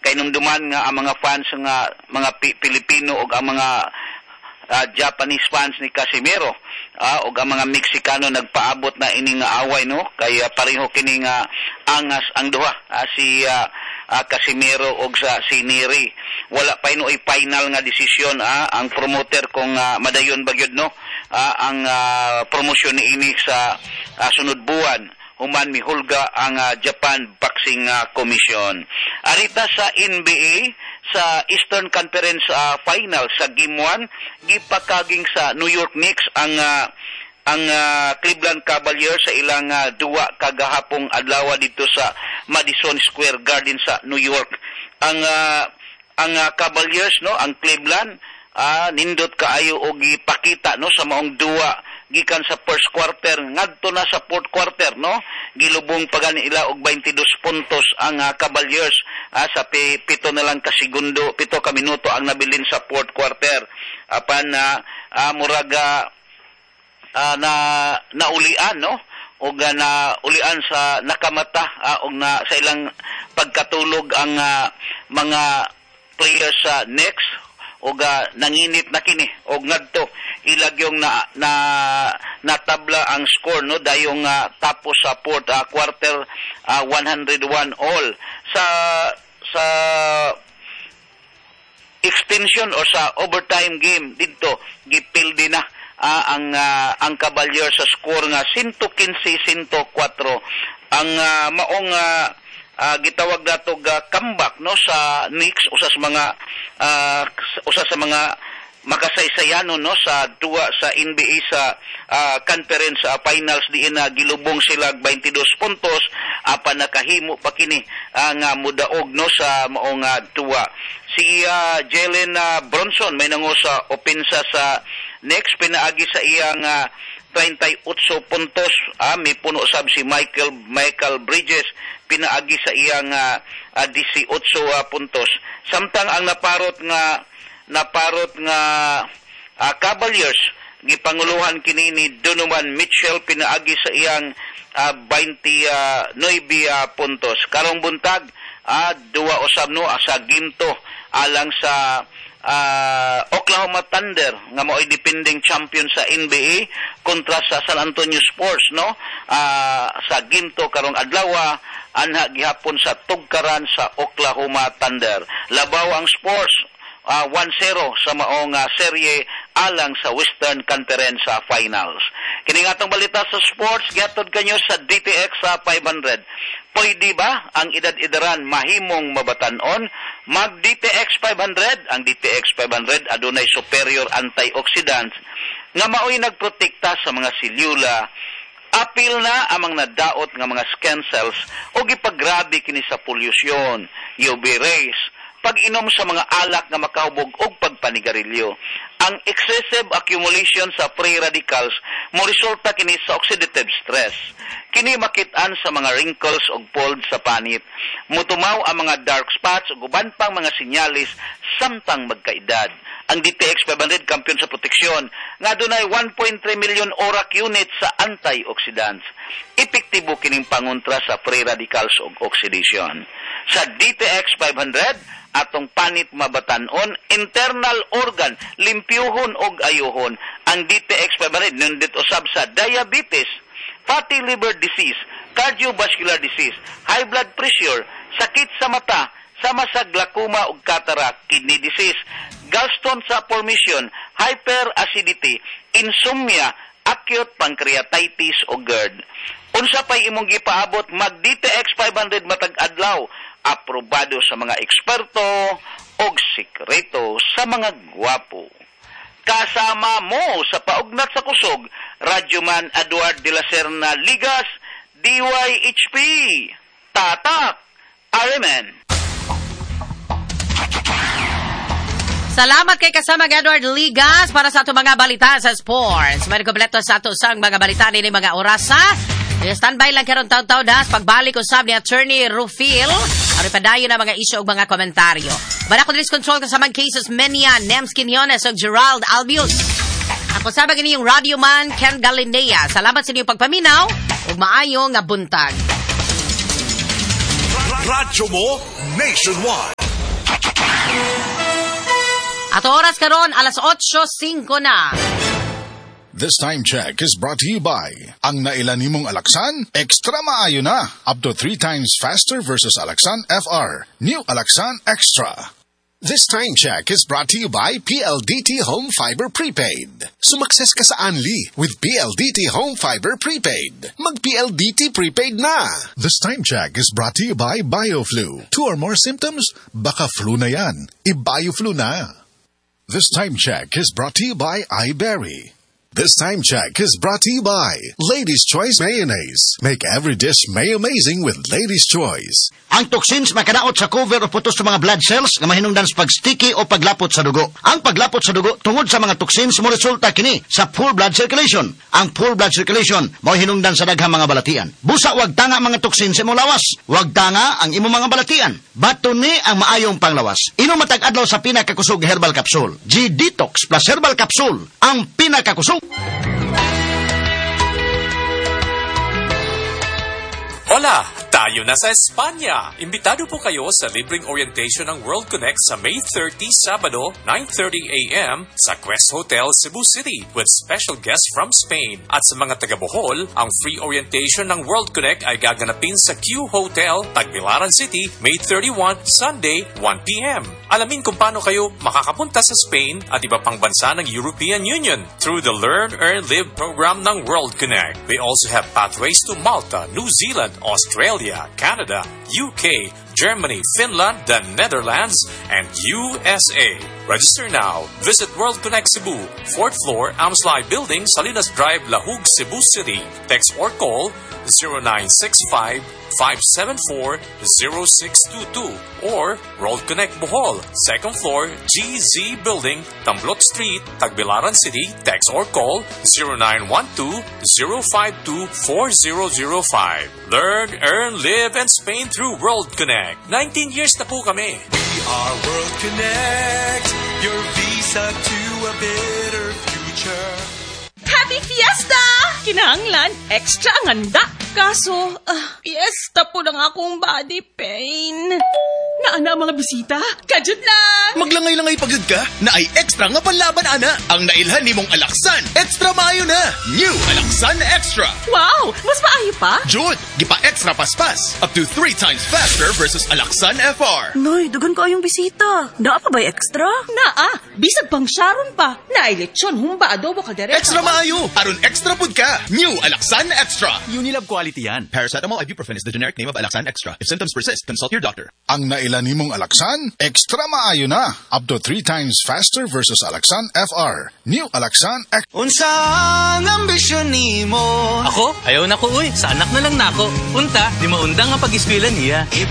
kay numduman nga ang mga fans nga mga Pilipino ug ang mga Japanese fans ni Casimiro ug ang mga Meksikano nagpaabot na ining away no kay pareho kini nga angas ang duha si Casimiro ug si Neri. Wala pa inoy final nga desisyon ang promoter kung madayon bagyod no ang promosyon niini sa sunod buwan human mihulga ang Japan Boxing Commission. Arita sa NBA sa Eastern Conference Final sa Game 1 gipakaging sa New York Knicks ang Cleveland Cavaliers sa ilang duwa kagahapong adlaw dito sa Madison Square Garden sa New York. Ang Cavaliers no, ang Cleveland nindot kaayo og gipakita no sa maong duwa gikan sa first quarter ngadto na sa fourth quarter no gilubong pa gani ila og 22 puntos ang Cavaliers sa pito na lang ka segundo, 7 ka minuto ang nabilin sa fourth quarter apan muraga na ulian no og na ulian sa nakamata og na sa ilang pagkatulog ang mga players sa next og nanginit na kini og ngadto ilagyong natabla ang score no dayong tapos sa fourth quarter 101 all sa extension o sa overtime game dito gipildi na ang Cavaliers sa score nga 115-104 ang maong gitawag nato comeback no sa Knicks usa sa mga makasaysayano no sa duwa sa NBA sa conference finals diin gilubong sila 22 puntos apan nakahimo pa kini nga mudaog no sa maong duwa si Jalen Brunson may nango sa opensa sa next pinaagi sa iyang 38 puntos may puno sab si Michael Bridges pinaagi sa iyang 18 puntos samtang ang naparot nga Cavaliers gipanguluhan kini ni Donovan Mitchell pinaagi sa iyang 29 puntos karong buntag duwa usab no sa ginto alang sa Oklahoma Thunder nga mao'y defending champion sa NBA kontra sa San Antonio Spurs no sa ginto karong adlaw anha gihapon sa tugkaran sa Oklahoma Thunder labaw ang Spurs 1-0 sa maong serye alang sa Western Conference Finals. Kini nga atong balita sa sports gihatod kanyo sa DTX 500. Pwede ba ang edad-edaran mahimong mabatan-on? Mag DTX 500, ang DTX 500 adunay superior antioxidants nga mao'y nagprotekta sa mga selyula. Apil na amang nadaot nga mga skin cells o gipagrabe kini sa pollution, UV rays, pag-inom sa mga alak nga makahubog og pagpanigarilyo. Ang excessive accumulation sa free radicals mo resulta kini sa oxidative stress. Kini makit-an sa mga wrinkles ug folds sa panit. Mutumaw ang mga dark spots ug uban pang mga sinyalis samtang magkaedad. Ang DTX 500 kampiyon sa proteksyon nga adunay 1.3 million ORAC units sa antioxidants. Epektibo kining pangontra sa free radicals ug oxidation. Sa DTX 500 atong panit mabatan-on, internal organ, limpyuhon og ayuhon. Ang DTX 500 nindot usab sa diabetes, fatty liver disease, cardiovascular disease, high blood pressure, sakit sa mata, sama sa glaucoma ug cataract, kidney disease, gallstone sa formation, hyperacidity, insomnia, acute pancreatitis o GERD. Unsa pay imong gipaabot mag DTX 500 matag adlaw, aprobado sa mga eksperto og sikreto sa mga gwapo. Kasama mo sa paugnat sa kusog, Radyoman Eduard de la Serna Ligas, DYHP, Tatak, Arimen. Salamat kay kasama Edward Ligas para sa ato mga balita sa sports. May kompleto sa ato sang mga balita ni mga oras ha. Standby lang karon taw-taw das pagbalik usab ni Attorney Rufil ari padayon na mga isyu ug mga komentaryo. Banako Police Control kasama cases Menia, Nems Quinones ug Gerald Albius. Ako sabag inyong radioman Ken Galindea. Salamat sa inyong pagpaminaw ug maayo nga buntag. Radyo mo nationwide. Ato oras karon alas 8:05 na. This time check is brought to you by ang nailan nimong Alaksan, extra maayo na. Up to 3 times faster versus Alaksan FR. New Alaksan Extra. This time check is brought to you by PLDT Home Fiber Prepaid. Sumakses ka sa Anli with PLDT Home Fiber Prepaid. Mag-PLDT Prepaid na! This time check is brought to you by BioFlu. 2 or more symptoms? Baka flu na yan. I-BioFlu na. This time check is brought to you by iBerry. This time check is brought to you by Lady's Choice Mayonnaise. Make every dish may amazing with Lady's Choice. Ang toxins makadaot sa cover o putos sa mga blood cells nga mahinungdan sa pag-sticky o paglapot sa dugo. Ang paglapot sa dugo tungod sa mga toxins mo resulta kini sa poor blood circulation. Ang poor blood circulation mo hinungdan sa daghang mga balatian. Busa wag tanga mga toxins sa imong lawas. Wag tanga ang imong mga balatian. Baton ni ang maayong panglawas. Inom matag adlaw sa pinakakusog herbal capsule. G-Detox plus herbal capsule. Ang pinakakusog. Hola! Tayo na sa Espanya! Imbitado po kayo sa libreng orientation ng World Connect sa May 30, Sabado, 9:30 a.m. sa Quest Hotel, Cebu City with special guests from Spain. At sa mga taga-Bohol, ang free orientation ng World Connect ay gaganapin sa Q Hotel, Tagbilaran City, May 31, Sunday, 1 p.m. Alamin kung paano kayo makakapunta sa Spain at iba pang bansa ng European Union through the Learn, Earn, Live program ng World Connect. They also have pathways to Malta, New Zealand, Australia, Canada, UK, Germany, Finland, the Netherlands, and USA. Register now. Visit World Connect Cebu, 4th floor, Amslai Building, Salinas Drive, Lahug, Cebu City. Text or call 0965-574-0622 or World Connect Bohol, 2nd floor, GZ Building, Tamblot Street, Tagbilaran City. Text or call 0912-052-4005. Learn, earn, live, and Spain through World Connect. 19 years na po kami. We are World Connect, your visa to a better future. Happy Fiesta! Kinahanglan, extra ang handa. Kaso, fiesta po lang akong body pain. Naana mga bisita, kajud lang. Maglangay-langay pagod ka, na ay extra nga panlaban ana. Ang nailhan ni mong Alaksan, extra maayo na. New Alaksan Extra. Wow, mas maayo pa? Jud, gipa extra paspas. Up to 3 times faster versus Alaksan FR. Noy, dugan ko ayong bisita. Naa pa ba'y extra? Naa, bisag pang Sharon pa. Nailitsyon, humba adobo kaldereta. Extra maayo, aron extra pud ka. New Alaksan Extra. Unilab quality yan. Paracetamol ibuprofen is the generic name of Alaksan Extra. If symptoms persist, consult your doctor. Ang nailan nimong Alaksan, extra maayo na. Up to 3 times faster versus Alaksan FR. New Alaksan Extra. Unsa ang ambisyon nimo? Ako? Ayaw na ko uy. Sa anak na lang nako. Punta, di maundang ang pag-eskwela niya.